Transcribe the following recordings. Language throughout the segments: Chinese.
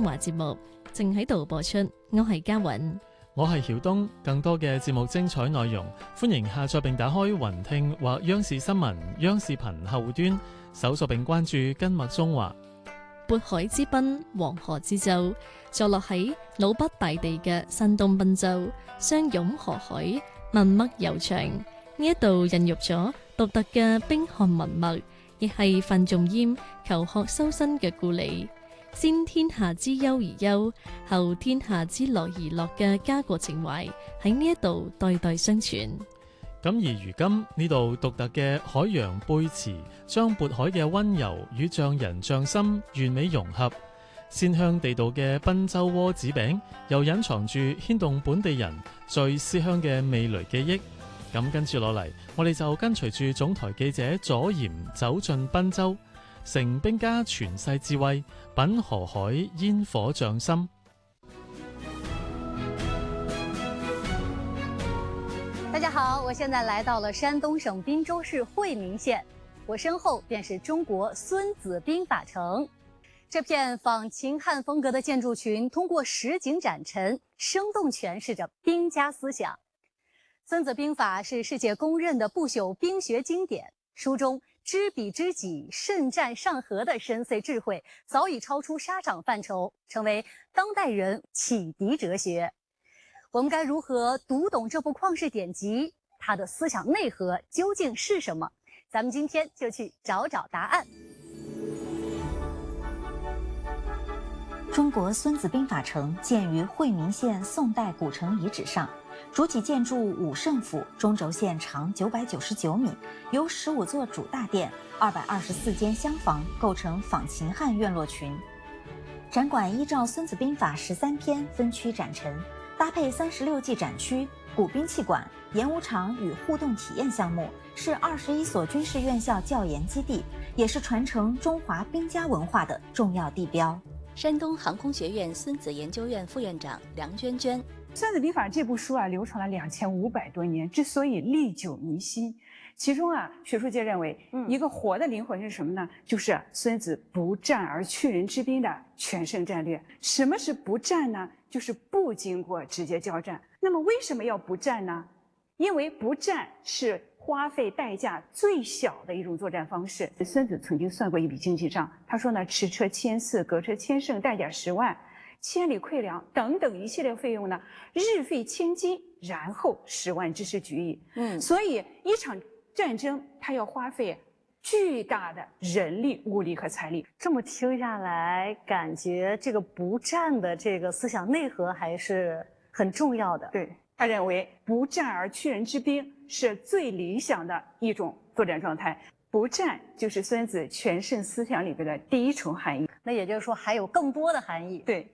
中華節目正喺度播出，我係嘉韻， 我係曉東。更多嘅節目精彩內容，歡迎下載並打開雲聽或央視新聞、央視頻客戶端，搜索並關注根麥中華。 渤海之濱，黃河之洲，坐落喺老北大地嘅山東濱州，相擁河海，文脈悠長。呢一度孕育咗獨特嘅冰漢文脈，亦係范仲淹求學修身嘅故里。先天下之憂而憂，後天下之樂而樂嘅家國情懷喺呢一度代代相傳。 咁而如今呢度獨特嘅海洋貝池，將渤海嘅溫柔與匠人匠心完美融合。鮮香地道嘅濱州鍋子餅，又隱藏住牽動本地人最思鄉嘅味蕾記憶。咁跟住落嚟，我哋就跟隨住總台記者左鹽走進濱州，成兵家傳世智慧，品河海煙火匠心。 大家好，我现在来到了山东省滨州市惠民县，我身后便是中国孙子兵法城。这片仿秦汉风格的建筑群，通过实景展陈，生动诠释着兵家思想。孙子兵法是世界公认的不朽兵学经典，书中知彼知己、慎战尚和的深邃智慧，早已超出沙场范畴，成为当代人启迪哲学。我们该如何读懂这部旷世典籍？它的思想内核究竟是什么？咱们今天就去找找答案。 中国孙子兵法城建于惠民县宋代古城遗址上，主体建筑武胜府，中轴线长999米，由15座主大殿、224间厢房构成仿秦汉院落群。展馆依照孙子兵法13篇分区展陈，搭配36技展区、古兵器馆、演武场与互动体验项目，是21所军事院校教研基地，也是传承中华兵家文化的重要地标。 山东航空学院孙子研究院副院长梁娟娟： 《孙子兵法》这部书流传了2500多年，之所以历久弥新，其中学术界认为，一个活的灵魂是什么呢？就是孙子不战而屈人之兵的全胜战略。什么是不战呢？就是不经过直接交战。那么为什么要不战呢？因为不战是花费代价最小的一种作战方式。孙子曾经算过一笔经济账，他说呢，驰车1400，隔车1000乘，代价10万，千里馈粮等等一系列费用呢，日费1000金，然后10万支持举义。所以一场战争它要花费巨大的人力、物力和财力。 这么听下来，感觉这个不战的这个思想内核还是很重要的。 对，他认为不战而屈人之兵是最理想的一种作战状态。不战就是孙子全胜思想里边的第一重含义。 那也就是说，还有更多的含义。 对。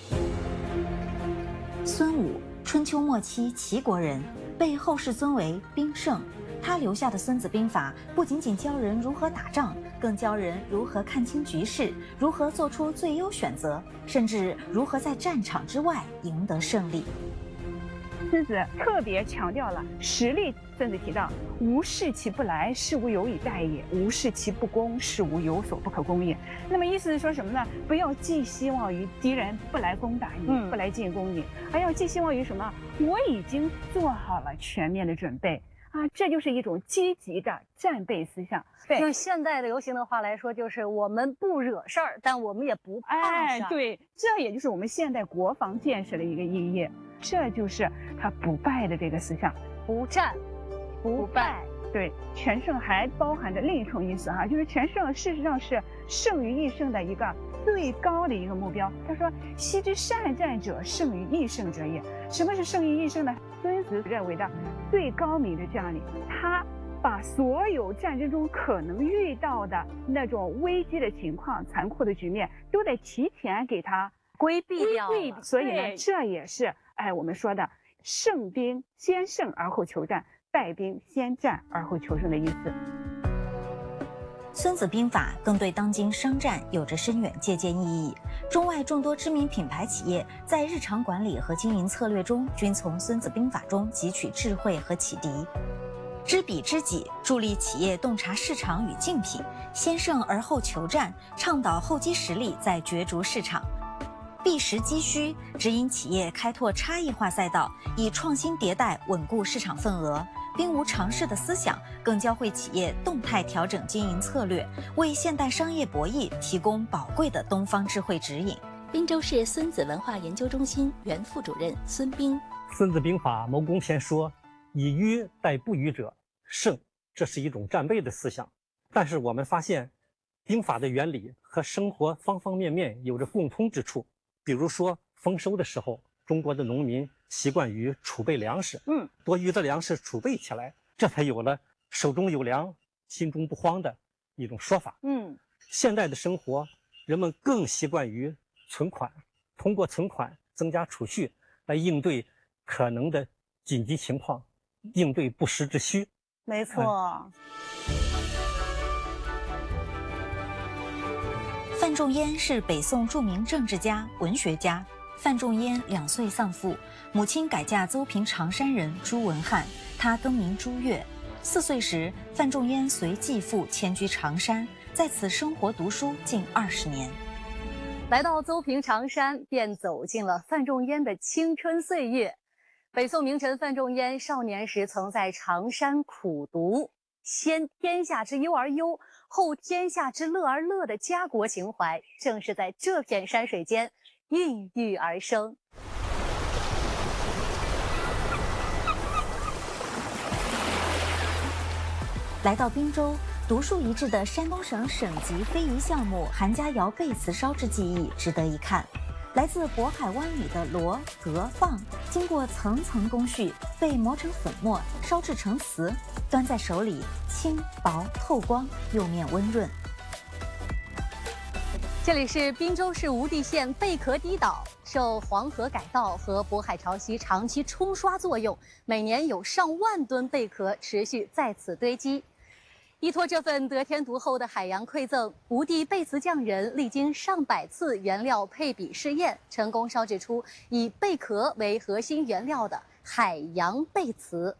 孙武，春秋末期齐国人，被后世尊为兵圣。他留下的《孙子兵法》不仅仅教人如何打仗，更教人如何看清局势，如何做出最优选择，甚至如何在战场之外赢得胜利。 孙子特别强调了实力。孙子提到：“无事其不来，事无有以待也；无事其不攻，事无有所不可攻也。”那么意思是说什么呢？不要寄希望于敌人不来攻打你，不来进攻你，而要寄希望于什么？我已经做好了全面的准备这就是一种积极的战备思想。对， 用现代流行的话来说，就是我们不惹事儿，但我们也不怕事儿。 对，这也就是我们现代国防建设的一个意义。这就是他不败的这个思想， 不战不败。 对，全胜还包含着另一重意思就是全胜事实上是胜于一胜的一个最高的一个目标。他说：“昔之善战者，胜于易胜者也。”什么是胜于易胜呢？孙子认为的最高明的将领，他把所有战争中可能遇到的那种危机的情况、残酷的局面，都得提前给他规避掉了。 所以呢，这也是我们说的胜兵先胜而后求战，败兵先战而后求胜的意思。 孙子兵法更对当今商战有着深远借鉴意义。中外众多知名品牌企业在日常管理和经营策略中，均从孙子兵法中汲取智慧和启迪。知彼知己，助力企业洞察市场与竞品，先胜而后求战，倡导厚积实力，在角逐市场。 避实击虚，指引企业开拓差异化赛道，以创新迭代稳固市场份额。兵无常势的思想，更教会企业动态调整经营策略，为现代商业博弈提供宝贵的东方智慧指引。 滨州市孙子文化研究中心原副主任孙斌。 孙子兵法谋攻篇说：“以愚待不愚者胜。”这是一种战备的思想。但是我们发现，兵法的原理和生活方方面面有着共通之处。比如说，丰收的时候，中国的农民习惯于储备粮食，多余的粮食储备起来，这才有了手中有粮，心中不慌的一种说法。现代的生活，人们更习惯于存款，通过存款增加储蓄，来应对可能的紧急情况，应对不时之需。 没错。 范仲淹是北宋著名政治家、文学家。范仲淹2岁丧父，母亲改嫁邹平常山人朱文翰，他更名朱越。4岁时，范仲淹随继父迁居常山，在此生活读书近20年。 来到邹平常山，便走进了范仲淹的青春岁月。北宋名臣范仲淹少年时曾在常山苦读，先天下之忧而忧，后天下之乐而乐的家国情怀，正是在这片山水间孕育而生。 来到滨州，独树一帜的山东省省级非遗项目韩家窑贝瓷烧制技艺值得一看。来自渤海湾里的螺、蛤、蚌，经过层层工序，被磨成粉末，烧制成瓷，端在手里轻薄透光，釉面温润。 这里是滨州市无地县贝壳堤岛，受黄河改道和渤海潮汐长期冲刷作用，每年有上万吨贝壳持续在此堆积。依托这份得天独厚的海洋馈赠，吴地贝瓷匠人历经上百次原料配比试验，成功烧制出以贝壳为核心原料的海洋贝瓷。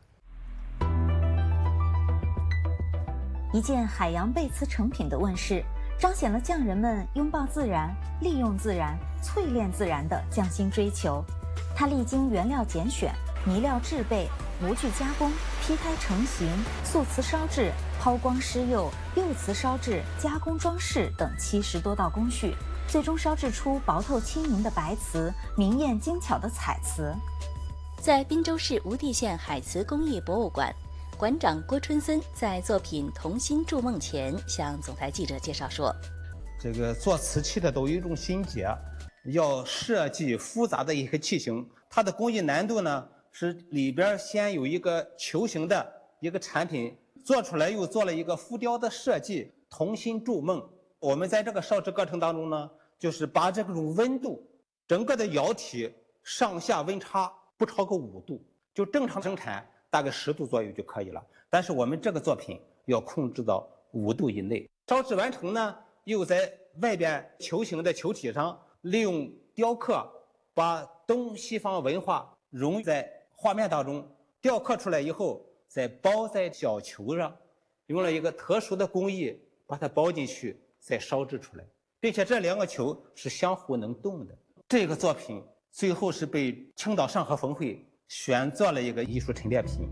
一件海洋贝瓷成品的问世，彰显了匠人们拥抱自然、利用自然、淬炼自然的匠心追求。它历经原料拣选、泥料制备、模具加工、坯胎成型、塑瓷烧制、抛光施釉、釉瓷烧制、加工装饰等70多道工序，最终烧制出薄透轻盈的白瓷，明艳精巧的彩瓷。 在滨州市无地县海瓷工艺博物馆，馆长郭春森在作品童心筑梦前向总台记者介绍说：“ 这个做瓷器的都有一种心结，要设计复杂的一个器型，它的工艺难度呢是里边先有一个球形的一个产品做出来，又做了一个浮雕的设计，童心筑梦。我们在这个烧制过程当中呢，就是把这种温度，整个的窑体上下温差不超过5度，就正常生产大概10度左右就可以了。但是我们这个作品要控制到5度以内。烧制完成呢，又在外边球形的球体上利用雕刻，把东西方文化融在画面当中，雕刻出来以后再包在小球上，用了一个特殊的工艺把它包进去，再烧制出来，并且这2个球是相互能动的。这个作品最后是被青岛上合峰会选做了一个艺术陈列品。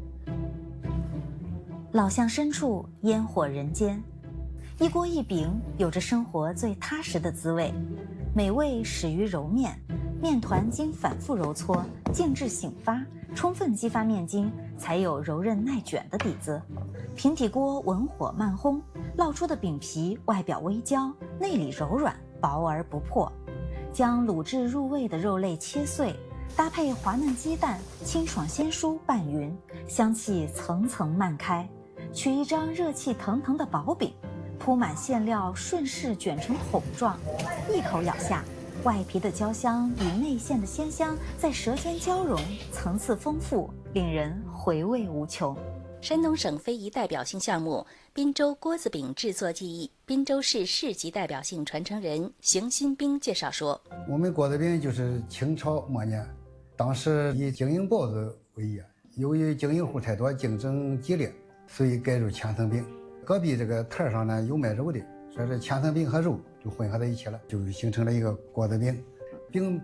老巷深处，烟火人间，一锅一饼有着生活最踏实的滋味。美味始于揉面，面团经反复揉搓，静置醒发，充分激发面筋，才有柔韧耐卷的底子。平底锅文火慢烘，烙出的饼皮外表微焦，内里柔软，薄而不破。将卤制入味的肉类切碎，搭配滑嫩鸡蛋，清爽鲜蔬拌匀，香气层层漫开。取一张热气腾腾的薄饼，铺满馅料，顺势卷成筒状，一口咬下，外皮的焦香与内馅的鲜香在舌尖交融，层次丰富，令人回味无穷。 山东省非遗代表性项目滨州锅子饼制作技艺，滨州市市级代表性传承人邢新兵介绍说：“ 我们锅子饼就是清朝末年，当时以经营包子为业，由于经营户太多，竞争激烈，所以改入千层饼。隔壁这个摊上呢有卖肉的，说是千层饼和肉就混合在一起了，就形成了一个锅子饼。 兵